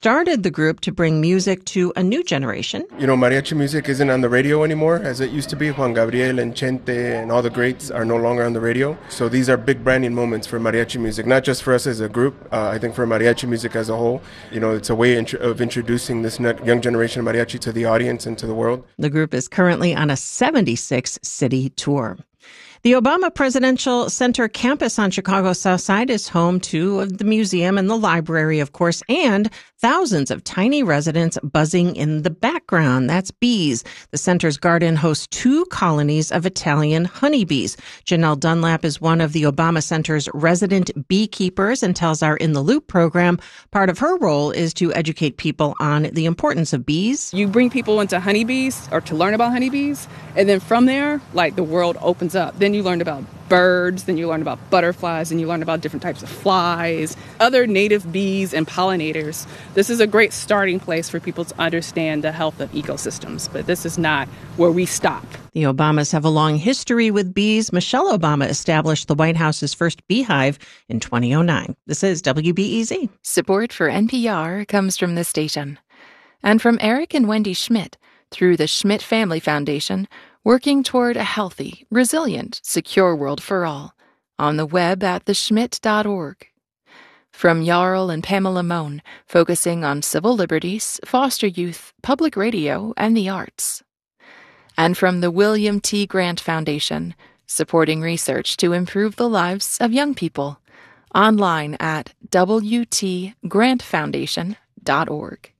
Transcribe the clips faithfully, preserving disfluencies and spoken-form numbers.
started the group to bring music to a new generation. You know, mariachi music isn't on the radio anymore as it used to be. Juan Gabriel and Chente and all the greats are no longer on the radio. So these are big branding moments for mariachi music, not just for us as a group. Uh, I think for mariachi music as a whole, you know, it's a way of introducing this young generation of mariachi to the audience and to the world. The group is currently on a seventy-six city tour. The Obama Presidential Center campus on Chicago's South Side is home to the museum and the library, of course, and thousands of tiny residents buzzing in the background. That's bees. The center's garden hosts two colonies of Italian honeybees. Janelle Dunlap is one of the Obama Center's resident beekeepers and tells our In the Loop program part of her role is to educate people on the importance of bees. You bring people into honeybees or to learn about honeybees, and then from there, like, the world opens up. Then you learn about birds, then you learn about butterflies, and you learn about different types of flies, other native bees and pollinators. This is a great starting place for people to understand the health of ecosystems, but this is not where we stop. The Obamas have a long history with bees. Michelle Obama established the White House's first beehive in two thousand nine. This is W B E Z. Support for N P R comes from this station and from Eric and Wendy Schmidt through the Schmidt Family Foundation, working toward a healthy, resilient, secure world for all, on the web at the schmidt dot org. From Jarl and Pamela Mohn, focusing on civil liberties, foster youth, public radio, and the arts. And from the William T. Grant Foundation, supporting research to improve the lives of young people, online at w t grant foundation dot org.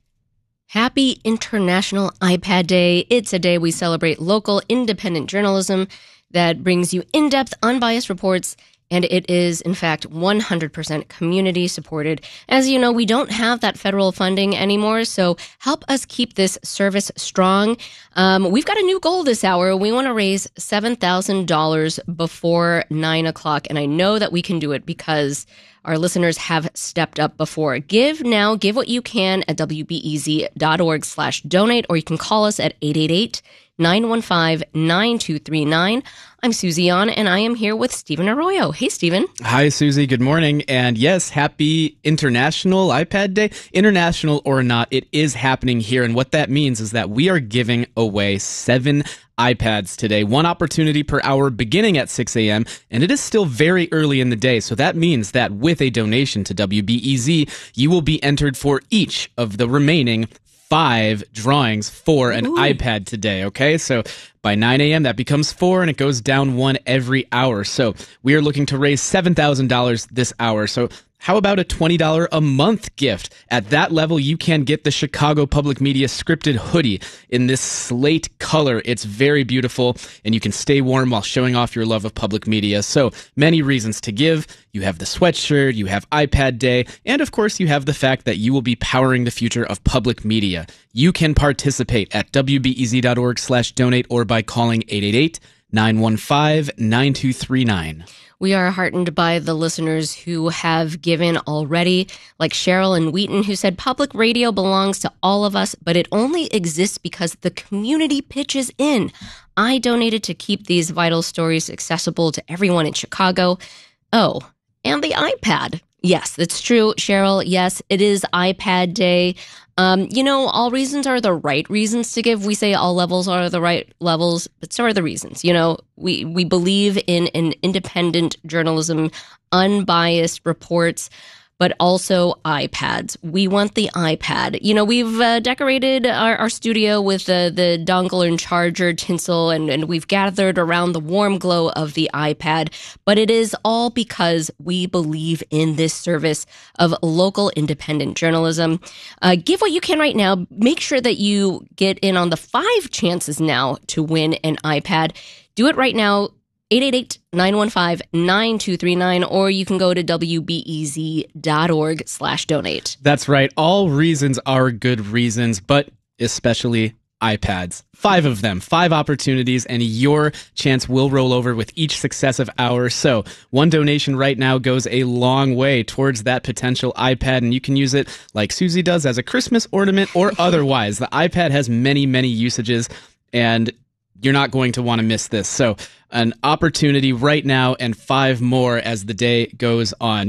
Happy International iPad Day. It's a day we celebrate local independent journalism that brings you in-depth, unbiased reports, and it is, in fact, one hundred percent community supported. As you know, we don't have that federal funding anymore, so help us keep this service strong. Um, we've got a new goal this hour. We want to raise seven thousand dollars before nine o'clock, and I know that we can do it because our listeners have stepped up before. Give now, give what you can at w b e z dot org slash donate, or you can call us at eight eight eight, nine one five, nine two three nine. I'm Susie An, and I am here with Stephen Arroyo. Hey, Stephen. Hi, Susie. Good morning. And yes, happy International iPad Day. International or not, it is happening here. And what that means is that we are giving away seven iPads today, one opportunity per hour beginning at six a.m., and it is still very early in the day, so that means that with a donation to W B E Z, you will be entered for each of the remaining five drawings for an Ooh. iPad today, okay? So by nine a.m., that becomes four, and it goes down one every hour. So we are looking to raise seven thousand dollars this hour, so how about a twenty dollars a month gift? At that level, you can get the Chicago Public Media scripted hoodie in this slate color. It's very beautiful, and you can stay warm while showing off your love of public media. So many reasons to give. You have the sweatshirt, you have iPad Day, and of course, you have the fact that you will be powering the future of public media. You can participate at w b e z dot org slash donate or by calling eight eight eight, nine one five, nine two three nine. We are heartened by the listeners who have given already, like Cheryl and Wheaton, who said public radio belongs to all of us, but it only exists because the community pitches in. I donated to keep these vital stories accessible to everyone in Chicago. Oh, and the iPad. Yes, that's true, Cheryl. Yes, it is iPad Day. Um, you know, all reasons are the right reasons to give. We say all levels are the right levels, but so are the reasons. You know, we, we believe in an independent journalism, unbiased reports, but also iPads. We want the iPad. You know, we've uh, decorated our, our studio with the, the dongle and charger tinsel, and, and we've gathered around the warm glow of the iPad. But it is all because we believe in this service of local independent journalism. Uh, give what you can right now. Make sure that you get in on the five chances now to win an iPad. Do it right now. eight eight eight, nine one five, nine two three nine, or you can go to w b e z dot org slash donate. That's right. All reasons are good reasons, but especially iPads. Five of them, five opportunities, and your chance will roll over with each successive hour. So one donation right now goes a long way towards that potential iPad, and you can use it like Susie does as a Christmas ornament or otherwise. The iPad has many, many usages, and you're not going to want to miss this. So an opportunity right now and five more as the day goes on. You know,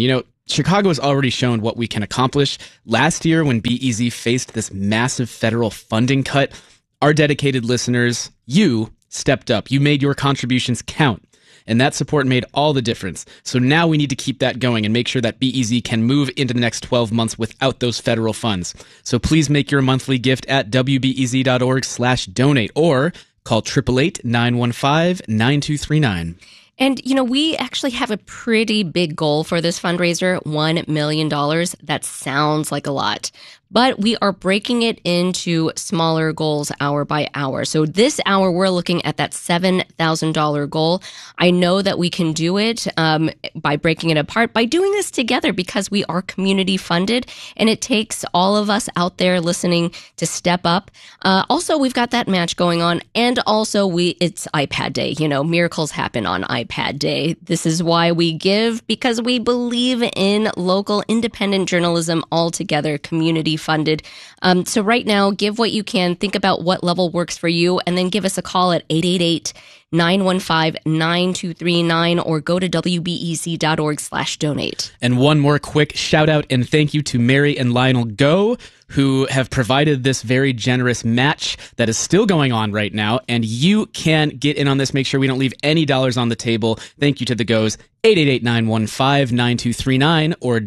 Chicago has already shown what we can accomplish. Last year, when B E Z faced this massive federal funding cut, our dedicated listeners, you, stepped up. You made your contributions count. And that support made all the difference. So now we need to keep that going and make sure that B E Z can move into the next twelve months without those federal funds. So please make your monthly gift at wbez.org slash donate or call eight eight eight, nine one five, nine two three nine. And, you know, we actually have a pretty big goal for this fundraiser, one million dollars. That sounds like a lot. But we are breaking it into smaller goals hour by hour. So this hour, we're looking at that seven thousand dollars goal. I know that we can do it um, by breaking it apart, by doing this together because we are community funded and it takes all of us out there listening to step up. Uh, also, we've got that match going on. And also, we it's iPad Day. You know, miracles happen on iPad Day. This is why we give, because we believe in local independent journalism altogether, community funded. Um, so right now, give what you can. Think about what level works for you, and then give us a call at eight eight eight, nine one five, nine two three nine or go to wbez.org slash donate. And one more quick shout out and thank you to Mary and Lionel Go, who have provided this very generous match that is still going on right now. And you can get in on this. Make sure we don't leave any dollars on the table. Thank you to the Goes. eight eight eight, nine one five, nine two three nine or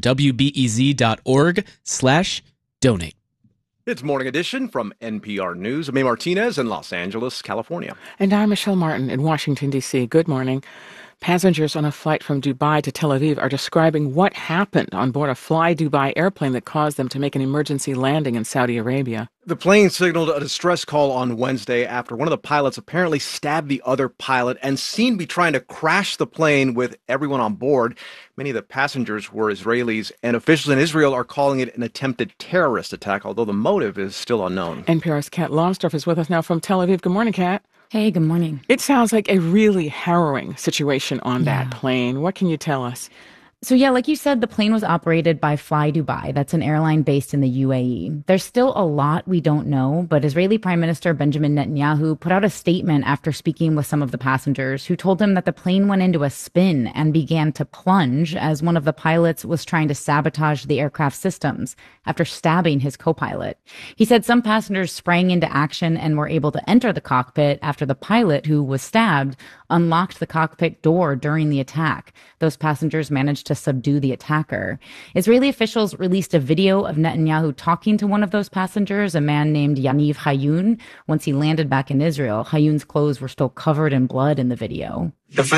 wbez.org slash donate. It's Morning Edition from N P R News. I'm May Martinez in Los Angeles, California. And I'm Michelle Martin in Washington, D C. Good morning. Passengers on a flight from Dubai to Tel Aviv are describing what happened on board a Fly Dubai airplane that caused them to make an emergency landing in Saudi Arabia. The plane signaled a distress call on Wednesday after one of the pilots apparently stabbed the other pilot and seemed to be trying to crash the plane with everyone on board. Many of the passengers were Israelis, and officials in Israel are calling it an attempted terrorist attack, although the motive is still unknown. N P R's Kat Lomsdorf is with us now from Tel Aviv. Good morning, Kat. Hey, good morning. It sounds like a really harrowing situation on Yeah. that plane. What can you tell us? So yeah, like you said, the plane was operated by Fly Dubai. That's an airline based in the U A E. There's still a lot we don't know, but Israeli Prime Minister Benjamin Netanyahu put out a statement after speaking with some of the passengers who told him that the plane went into a spin and began to plunge as one of the pilots was trying to sabotage the aircraft systems after stabbing his co-pilot. He said some passengers sprang into action and were able to enter the cockpit after the pilot, who was stabbed, unlocked the cockpit door during the attack. Those passengers managed to subdue the attacker. Israeli officials released a video of Netanyahu talking to one of those passengers, a man named Yaniv Hayun. Once he landed back in Israel, Hayun's clothes were still covered in blood in the video.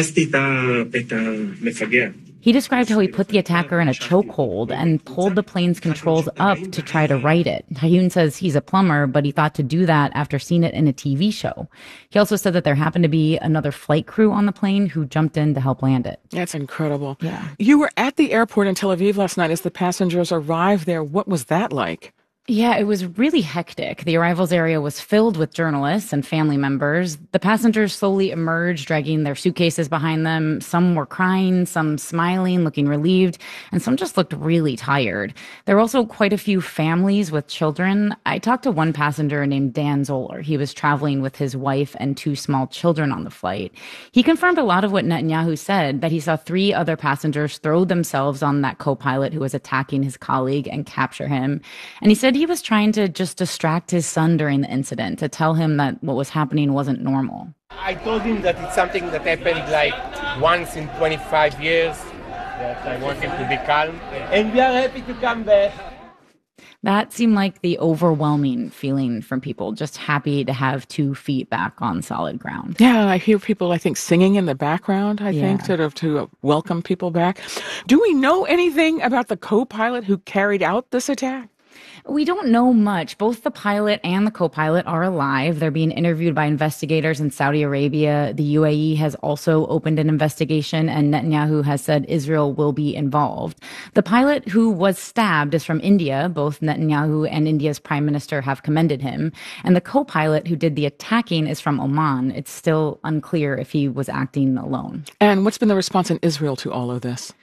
He described how he put the attacker in a chokehold and pulled the plane's controls up to try to right it. Hayun says he's a plumber, but he thought to do that after seeing it in a T V show. He also said that there happened to be another flight crew on the plane who jumped in to help land it. That's incredible. Yeah. You were at the airport in Tel Aviv last night as the passengers arrived there. What was that like? Yeah, it was really hectic. The arrivals area was filled with journalists and family members. The passengers slowly emerged, dragging their suitcases behind them. Some were crying, some smiling, looking relieved, and some just looked really tired. There were also quite a few families with children. I talked to one passenger named Dan Zoller. He was traveling with his wife and two small children on the flight. He confirmed a lot of what Netanyahu said, that he saw three other passengers throw themselves on that co-pilot who was attacking his colleague and capture him. And he said he was trying to just distract his son during the incident, to tell him that what was happening wasn't normal. I told him that it's something that happened like once in twenty-five years, that I want him to be calm, and we are happy to come back. That seemed like the overwhelming feeling from people, just happy to have two feet back on solid ground. Yeah, I hear people, I think, singing in the background, I Yeah. think, sort of to uh, welcome people back. Do we know anything about the co-pilot who carried out this attack? We don't know much. Both the pilot and the co-pilot are alive. They're being interviewed by investigators in Saudi Arabia. The U A E has also opened an investigation, and Netanyahu has said Israel will be involved. The pilot who was stabbed is from India. Both Netanyahu and India's prime minister have commended him. And the co-pilot who did the attacking is from Oman. It's still unclear if he was acting alone. And what's been the response in Israel to all of this?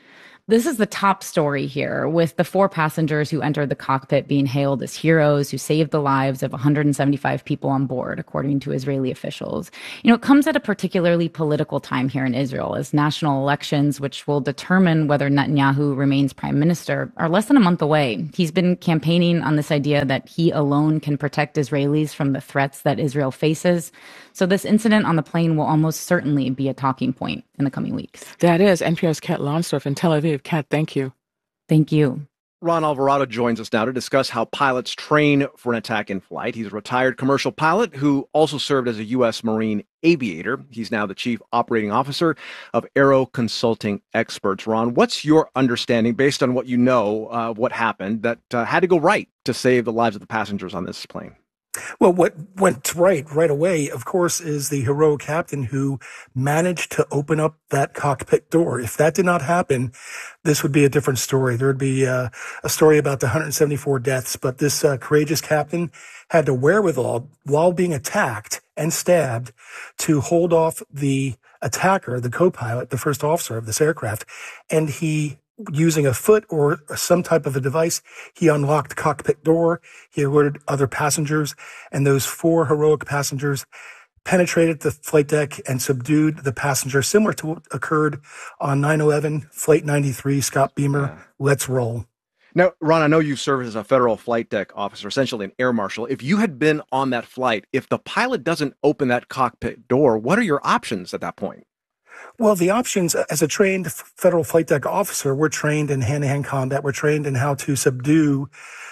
This is the top story here, with the four passengers who entered the cockpit being hailed as heroes who saved the lives of one hundred seventy-five people on board, according to Israeli officials. You know, it comes at a particularly political time here in Israel, as national elections, which will determine whether Netanyahu remains prime minister, are less than a month away. He's been campaigning on this idea that he alone can protect Israelis from the threats that Israel faces. So this incident on the plane will almost certainly be a talking point in the coming weeks. That is N P R's Kat Lonsdorf in Tel Aviv. Kat, thank you. Thank you. Ron Alvarado joins us now to discuss how pilots train for an attack in flight. He's a retired commercial pilot who also served as a U S Marine aviator. He's now the chief operating officer of Aero Consulting Experts. Ron, what's your understanding, based on what you know, uh, what happened that uh, had to go right to save the lives of the passengers on this plane? Well, what went right right away, of course, is the heroic captain who managed to open up that cockpit door. If that did not happen, this would be a different story. There would be uh, a story about the one hundred seventy-four deaths, but this uh, courageous captain had the wherewithal, while being attacked and stabbed, to hold off the attacker, the co-pilot, the first officer of this aircraft, and he, using a foot or some type of a device, he unlocked the cockpit door. He alerted other passengers, and those four heroic passengers penetrated the flight deck and subdued the passenger, similar to what occurred on nine eleven, Flight ninety-three, Scott Beamer. Yeah. Let's roll. Now, Ron, I know you've served as a federal flight deck officer, essentially an air marshal. If you had been on that flight, if the pilot doesn't open that cockpit door, what are your options at that point? Well, the options, as a trained federal flight deck officer, we're trained in hand-to-hand combat. We're trained in how to subdue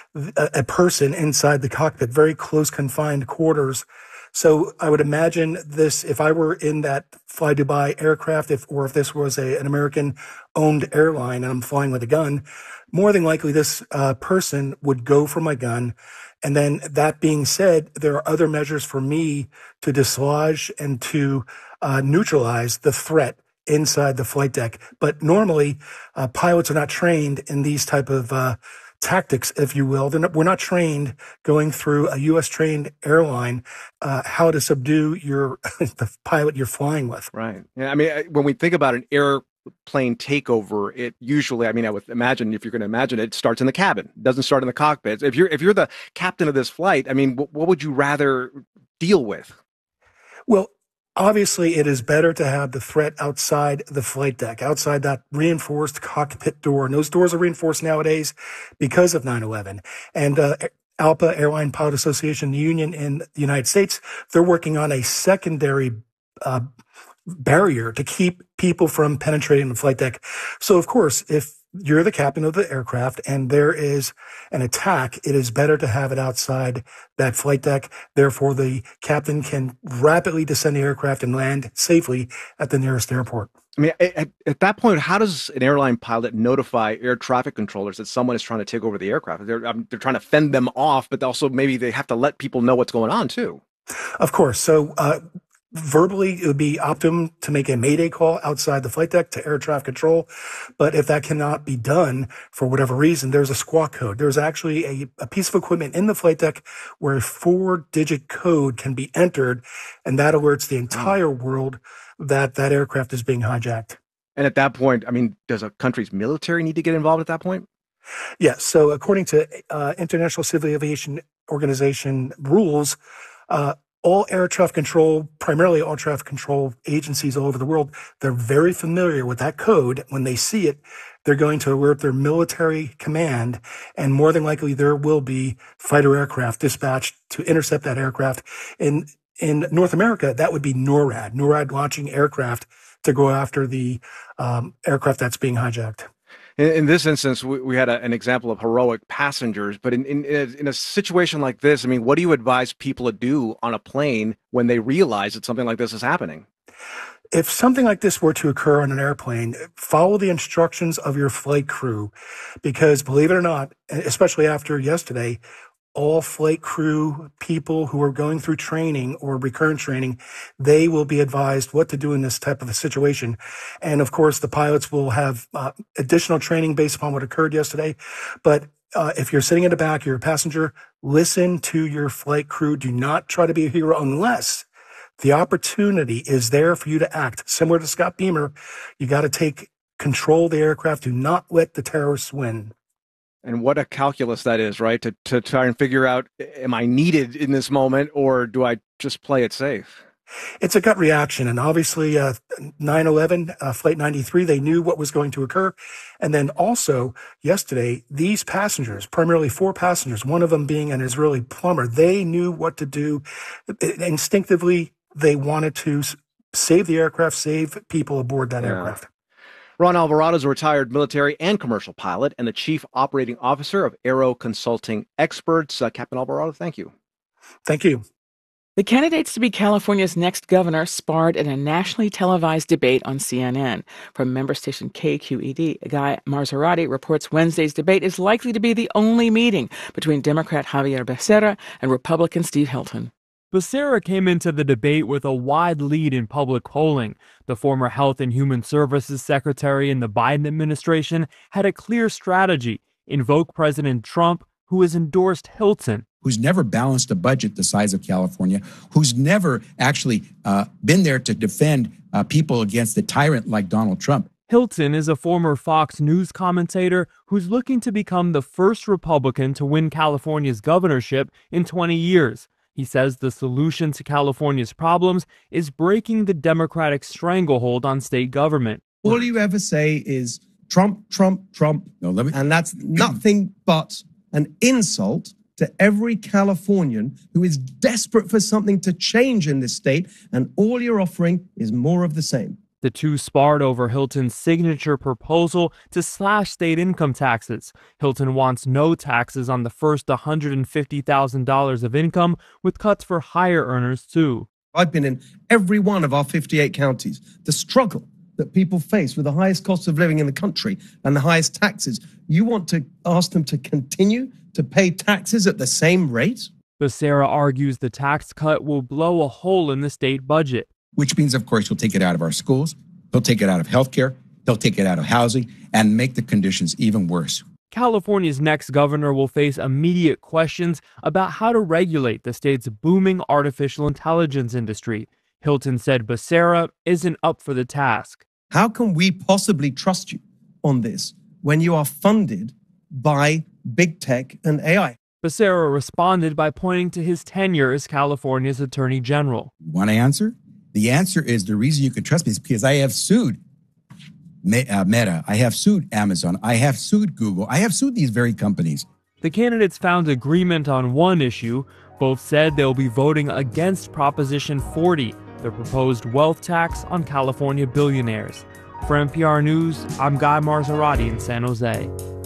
a, a person inside the cockpit, very close confined quarters. So I would imagine this, if I were in that Fly Dubai aircraft, if, or if this was a, an American-owned airline and I'm flying with a gun, more than likely this uh, person would go for my gun. And then that being said, there are other measures for me to dislodge and to uh, neutralize the threat inside the flight deck. But normally, uh, pilots are not trained in these type of uh, tactics, if you will. They're not, we're not trained going through a U S trained airline uh, how to subdue your the pilot you're flying with. Right. Yeah. I mean, when we think about an airplane takeover, it usually, I mean, I would imagine, if you're going to imagine it, it starts in the cabin. It doesn't start in the cockpit. If you're if you're the captain of this flight, I mean, what, what would you rather deal with? Well, obviously, it is better to have the threat outside the flight deck, outside that reinforced cockpit door. And those doors are reinforced nowadays because of nine eleven. And uh, ALPA, Airline Pilot Association Union in the United States, they're working on a secondary uh, barrier to keep people from penetrating the flight deck. So, of course, if you're the captain of the aircraft and there is an attack, it is better to have it outside that flight deck. Therefore, the captain can rapidly descend the aircraft and land safely at the nearest airport. I mean, at, at that point, how does an airline pilot notify air traffic controllers that someone is trying to take over the aircraft? They're, um, they're trying to fend them off, but also maybe they have to let people know what's going on, too. Of course. So, uh, verbally, it would be optimum to make a mayday call outside the flight deck to air traffic control. But if that cannot be done for whatever reason, there's a squawk code. There's actually a, a piece of equipment in the flight deck where a four-digit code can be entered, and that alerts the entire world that that aircraft is being hijacked. And at that point, I mean, does a country's military need to get involved at that point? Yes. So according to uh, International Civil Aviation Organization rules, uh, all air traffic control, primarily all traffic control agencies all over the world, they're very familiar with that code. When they see it, they're going to alert their military command, and more than likely there will be fighter aircraft dispatched to intercept that aircraft. In in North America, that would be NORAD, NORAD launching aircraft to go after the um, aircraft that's being hijacked. In, in this instance, we, we had a, an example of heroic passengers, but in, in, in, a, in a situation like this, I mean, what do you advise people to do on a plane when they realize that something like this is happening? If something like this were to occur on an airplane, follow the instructions of your flight crew, because believe it or not, especially after yesterday, all flight crew people who are going through training or recurrent training, they will be advised what to do in this type of a situation. And of course, the pilots will have uh, additional training based upon what occurred yesterday. But uh, if you're sitting in the back, you're a passenger, listen to your flight crew. Do not try to be a hero unless the opportunity is there for you to act. Similar to Scott Beamer, you got to take control the aircraft, do not let the terrorists win. And what a calculus that is, right? To to try and figure out, am I needed in this moment, or do I just play it safe? It's a gut reaction. And obviously, uh, nine eleven, uh, Flight ninety-three, they knew what was going to occur. And then also, yesterday, these passengers, primarily four passengers, one of them being an Israeli plumber, they knew what to do. Instinctively, they wanted to save the aircraft, save people aboard that yeah. aircraft. Ron Alvarado is a retired military and commercial pilot and the chief operating officer of Aero Consulting Experts. Uh, Captain Alvarado, thank you. Thank you. The candidates to be California's next governor sparred in a nationally televised debate on C N N. From member station K Q E D, Guy Marzorati reports Wednesday's debate is likely to be the only meeting between Democrat Javier Becerra and Republican Steve Hilton. Becerra came into the debate with a wide lead in public polling. The former Health and Human Services Secretary in the Biden administration had a clear strategy: invoke President Trump, who has endorsed Hilton, who's never balanced a budget the size of California, who's never actually uh, been there to defend uh, people against a tyrant like Donald Trump. Hilton is a former Fox News commentator who's looking to become the first Republican to win California's governorship in twenty years. He says the solution to California's problems is breaking the Democratic stranglehold on state government. All you ever say is Trump, Trump, Trump. No, let me... And that's nothing but an insult to every Californian who is desperate for something to change in this state, and all you're offering is more of the same. The two sparred over Hilton's signature proposal to slash state income taxes. Hilton wants no taxes on the first one hundred fifty thousand dollars of income, with cuts for higher earners, too. I've been in every one of our fifty-eight counties. The struggle that people face with the highest cost of living in the country and the highest taxes. You want to ask them to continue to pay taxes at the same rate? Becerra argues the tax cut will blow a hole in the state budget. Which means, of course, he'll take it out of our schools, he'll take it out of healthcare, he'll take it out of housing, and make the conditions even worse. California's next governor will face immediate questions about how to regulate the state's booming artificial intelligence industry. Hilton said Becerra isn't up for the task. How can we possibly trust you on this when you are funded by big tech and A I? Becerra responded by pointing to his tenure as California's Attorney General. Want to answer? The answer is the reason you can trust me is because I have sued Meta, I have sued Amazon, I have sued Google, I have sued these very companies. The candidates found agreement on one issue. Both said they'll be voting against Proposition forty, the proposed wealth tax on California billionaires. For N P R News, I'm Guy Marzorati in San Jose.